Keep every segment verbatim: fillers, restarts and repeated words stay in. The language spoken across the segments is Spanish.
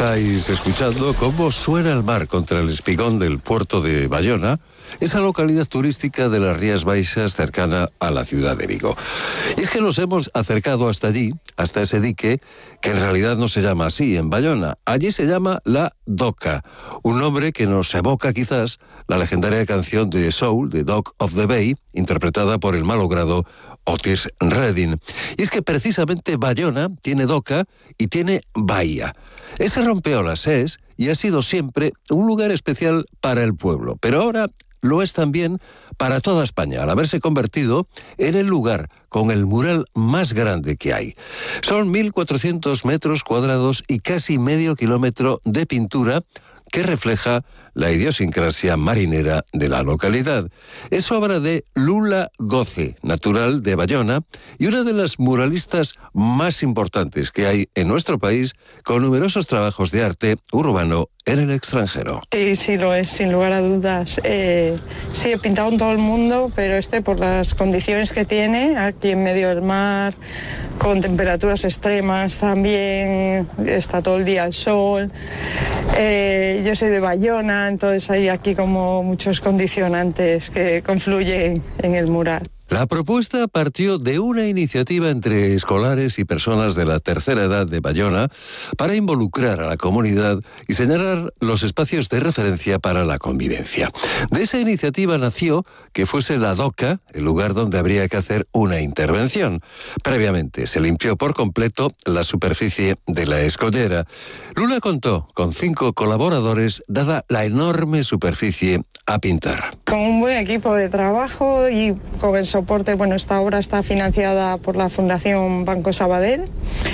Estáis escuchando cómo suena el mar contra el espigón del puerto de Bayona, esa localidad turística de las Rías Baixas cercana a la ciudad de Vigo. Y es que nos hemos acercado hasta allí, hasta ese dique, que en realidad no se llama así en Bayona. Allí se llama La Doca, un nombre que nos evoca quizás la legendaria canción de soul, The Dock of the Bay, interpretada por el malogrado Otis Redding. Y es que precisamente Bayona tiene doca y tiene bahía. Ese rompeolas es y ha sido siempre un lugar especial para el pueblo, pero ahora lo es también para toda España, al haberse convertido en el lugar con el mural más grande que hay. Son mil cuatrocientos metros cuadrados y casi medio kilómetro de pintura que refleja la idiosincrasia marinera de la localidad. Es obra de Lula Goce, natural de Bayona, y una de las muralistas más importantes que hay en nuestro país, con numerosos trabajos de arte urbano en el extranjero. Sí, sí lo es, sin lugar a dudas. Eh, sí, he pintado en todo el mundo, pero este por las condiciones que tiene, aquí en medio del mar, con temperaturas extremas también, está todo el día al sol. Eh, yo soy de Bayona, entonces hay aquí como muchos condicionantes que confluyen en el mural. La propuesta partió de una iniciativa entre escolares y personas de la tercera edad de Bayona para involucrar a la comunidad y señalar los espacios de referencia para la convivencia. De esa iniciativa nació que fuese la doca el lugar donde habría que hacer una intervención. Previamente se limpió por completo la superficie de la escollera. Lula contó con cinco colaboradores, dada la enorme superficie a pintar. Con un buen equipo de trabajo y con el soporte, bueno, esta obra está financiada por la Fundación Banco Sabadell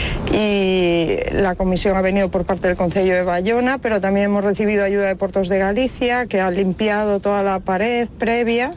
y la comisión ha venido por parte del Concello de Bayona, pero también hemos recibido ayuda de Puertos de Galicia, que ha limpiado toda la pared previa.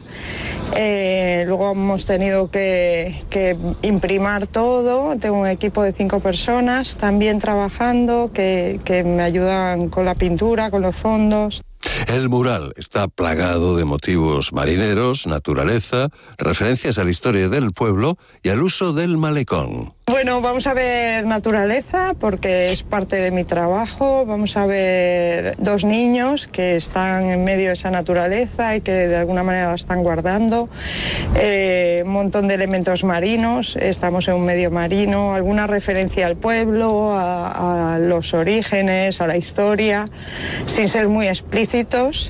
Eh, luego hemos tenido que, que imprimar todo. Tengo un equipo de cinco personas también trabajando que, que me ayudan con la pintura, con los fondos. El mural está plagado de motivos marineros, naturaleza, referencias a la historia del pueblo y al uso del malecón. Bueno, vamos a ver naturaleza porque es parte de mi trabajo. Vamos a ver dos niños que están en medio de esa naturaleza y que de alguna manera la están guardando. Eh, un montón de elementos marinos, estamos en un medio marino, alguna referencia al pueblo, a, a los orígenes, a la historia, sin ser muy explícitos,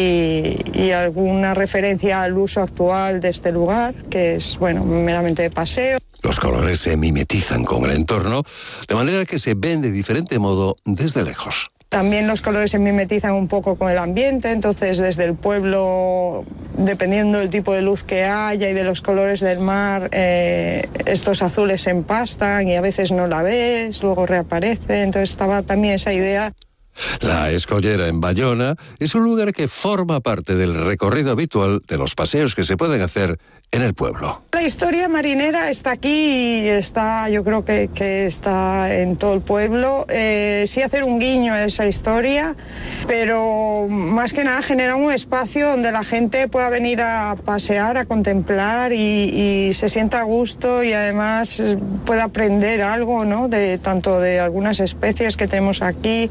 y, y alguna referencia al uso actual de este lugar, que es, bueno, meramente de paseo. Los colores se mimetizan con el entorno, de manera que se ven de diferente modo desde lejos. También los colores se mimetizan un poco con el ambiente, entonces desde el pueblo, dependiendo del tipo de luz que haya y de los colores del mar, eh, estos azules se empastan y a veces no la ves, luego reaparece, entonces estaba también esa idea. La Escollera en Bayona es un lugar que forma parte del recorrido habitual de los paseos que se pueden hacer en el pueblo. La historia marinera está aquí y está, yo creo que, que está en todo el pueblo. Eh, sí hacer un guiño a esa historia, pero más que nada generar un espacio donde la gente pueda venir a pasear, a contemplar y, y se sienta a gusto y además pueda aprender algo, ¿no? De, tanto de algunas especies que tenemos aquí,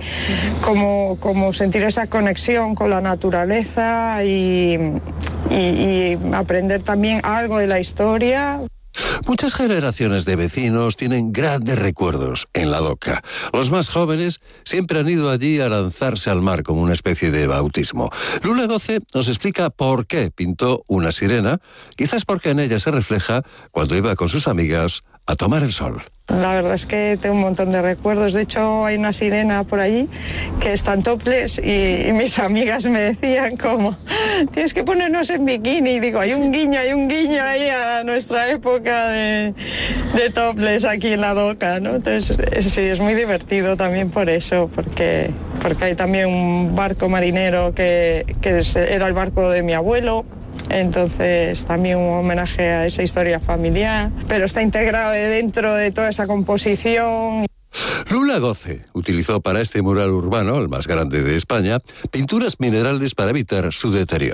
como, como sentir esa conexión con la naturaleza y, y, y aprender también algo de la historia. Muchas generaciones de vecinos tienen grandes recuerdos en la doca. Los más jóvenes siempre han ido allí a lanzarse al mar como una especie de bautismo. Lula Goce nos explica por qué pintó una sirena, quizás porque en ella se refleja cuando iba con sus amigas a tomar el sol. La verdad es que tengo un montón de recuerdos. De hecho, hay una sirena por allí que está en topless y, y mis amigas me decían como, tienes que ponernos en bikini. Y digo, hay un guiño, hay un guiño ahí a nuestra época de, de topless aquí en la doca, ¿no? Entonces, sí, es muy divertido también por eso, porque, porque hay también un barco marinero que, que era el barco de mi abuelo. Entonces también un homenaje a esa historia familiar, pero está integrado dentro de toda esa composición. Lula Goce utilizó para este mural urbano, el más grande de España, pinturas minerales para evitar su deterioro.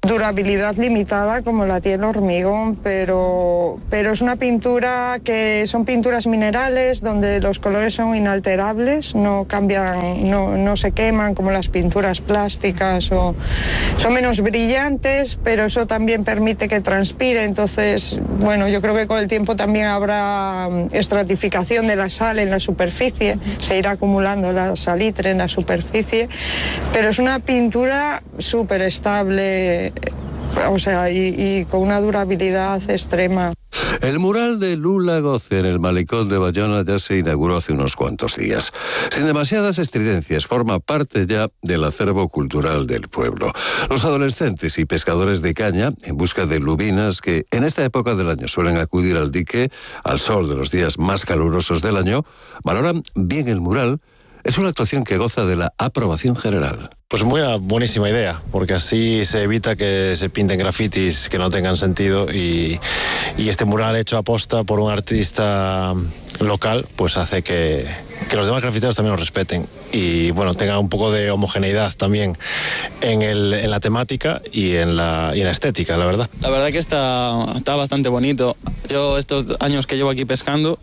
durabilidad limitada como la tiene el hormigón, pero, pero es una pintura que son pinturas minerales donde los colores son inalterables, no cambian, no, no se queman como las pinturas plásticas, o son menos brillantes, pero eso también permite que transpire. Entonces, bueno, yo creo que con el tiempo también habrá estratificación de la sal en la superficie, se irá acumulando la salitre en la superficie, pero es una pintura súper estable, o sea, y, y con una durabilidad extrema. El mural de Lula Goce en el malecón de Bayona ya se inauguró hace unos cuantos días. Sin demasiadas estridencias, forma parte ya del acervo cultural del pueblo. Los adolescentes y pescadores de caña, en busca de lubinas que en esta época del año suelen acudir al dique, al sol de los días más calurosos del año, valoran bien el mural. Es una actuación que goza de la aprobación general. Pues muy buenísima idea, porque así se evita que se pinten grafitis que no tengan sentido, y, y este mural hecho a posta por un artista local pues hace que, que los demás grafiteros también lo respeten y bueno, tenga un poco de homogeneidad también en, el, en la temática y en la, y en la estética, la verdad. La verdad que está, está bastante bonito. Yo estos años que llevo aquí pescando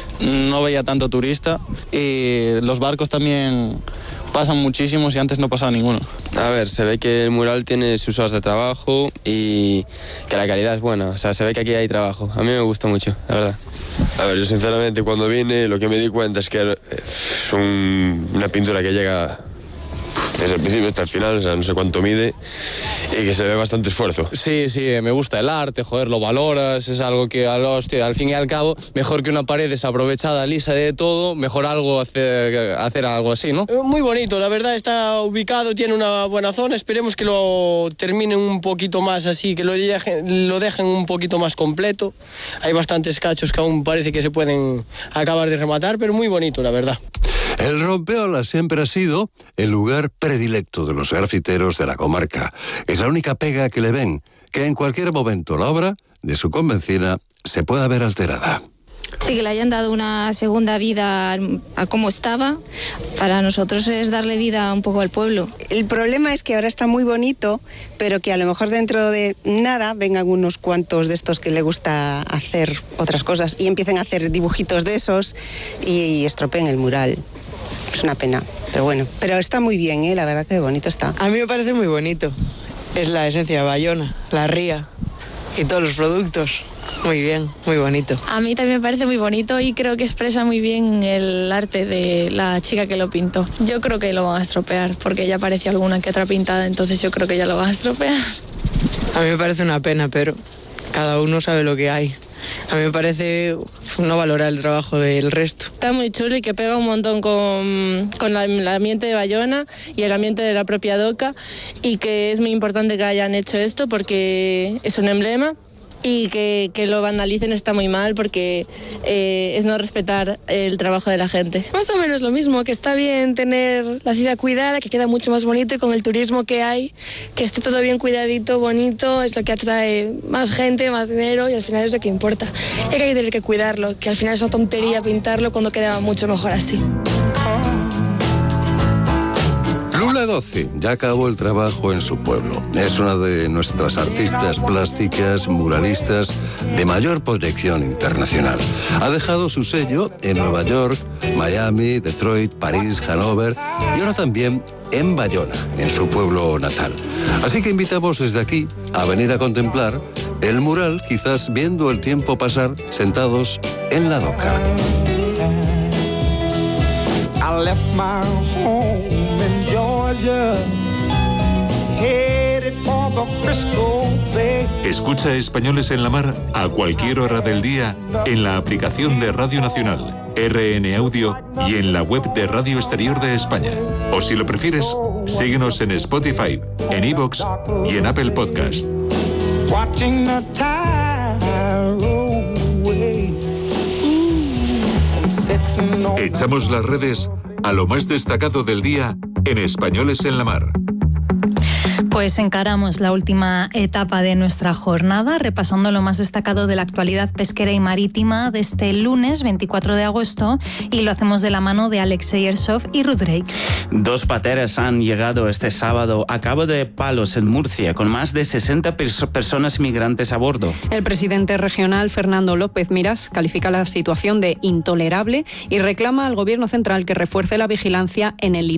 no veía tanto turista, y los barcos también pasan muchísimos y antes no pasaba ninguno. A ver, se ve que el mural tiene sus horas de trabajo y que la calidad es buena. O sea, se ve que aquí hay trabajo. A mí me gusta mucho, la verdad. A ver, yo sinceramente cuando vine lo que me di cuenta es que es un, una pintura que llega desde el principio hasta el final, o sea, no sé cuánto mide, y que se ve bastante esfuerzo. Sí, sí, me gusta el arte, joder, lo valoras, es algo que, hostia, al fin y al cabo, mejor que una pared desaprovechada, lisa de todo, mejor algo hacer, hacer algo así, ¿no? Muy bonito, la verdad, está ubicado, tiene una buena zona, esperemos que lo terminen un poquito más así, que lo dejen, lo dejen un poquito más completo. Hay bastantes cachos que aún parece que se pueden acabar de rematar, pero muy bonito, la verdad. El Rompeolas siempre ha sido el lugar predilecto de los grafiteros de la comarca. Es la única pega que le ven, que en cualquier momento la obra de su convencina se pueda ver alterada. Sí, que le hayan dado una segunda vida a cómo estaba, para nosotros es darle vida un poco al pueblo. El problema es que ahora está muy bonito, pero que a lo mejor dentro de nada vengan unos cuantos de estos que le gusta hacer otras cosas y empiecen a hacer dibujitos de esos y estropeen el mural. Es una pena, pero bueno. Pero está muy bien, ¿eh? La verdad que bonito está. A mí me parece muy bonito. Es la esencia de Bayona, la ría y todos los productos. Muy bien, muy bonito. A mí también me parece muy bonito y creo que expresa muy bien el arte de la chica que lo pintó. Yo creo que lo van a estropear, porque ya apareció alguna que otra pintada, entonces yo creo que ya lo van a estropear. A mí me parece una pena, pero cada uno sabe lo que hay. A mí me parece no valorar el trabajo del resto. Está muy chulo y que pega un montón con, con la, el ambiente de Bayona y el ambiente de la propia Doca, y que es muy importante que hayan hecho esto porque es un emblema. Y que, que lo vandalicen está muy mal, porque eh, es no respetar el trabajo de la gente. Más o menos lo mismo, que está bien tener la ciudad cuidada, que queda mucho más bonito, y con el turismo que hay, que esté todo bien cuidadito, bonito, es lo que atrae más gente, más dinero, y al final es lo que importa. Y que hay que tener que cuidarlo, que al final es una tontería pintarlo cuando quedaba mucho mejor así. Lula Goce ya acabó el trabajo en su pueblo. Es una de nuestras artistas plásticas, muralistas de mayor proyección internacional. Ha dejado su sello en Nueva York, Miami, Detroit, París, Hannover y ahora también en Bayona, en su pueblo natal. Así que invitamos desde aquí a venir a contemplar el mural, quizás viendo el tiempo pasar sentados en la doca. I left my home in Georgia, headed for the Frisco Bay. Escucha Españoles en la Mar a cualquier hora del día en la aplicación de Radio Nacional, R N Audio y en la web de Radio Exterior de España. O si lo prefieres, síguenos en Spotify, en iVoox y en Apple Podcast. Watching the tide roll away. Echamos las redes a lo más destacado del día en Españoles en la Mar. Pues encaramos la última etapa de nuestra jornada, repasando lo más destacado de la actualidad pesquera y marítima de este lunes veinticuatro de agosto, y lo hacemos de la mano de Alexei Ersov y Ruth Drake. Dos pateras han llegado este sábado a Cabo de Palos, en Murcia, con más de sesenta pers- personas migrantes a bordo. El presidente regional, Fernando López Miras, califica la situación de intolerable y reclama al Gobierno central que refuerce la vigilancia en el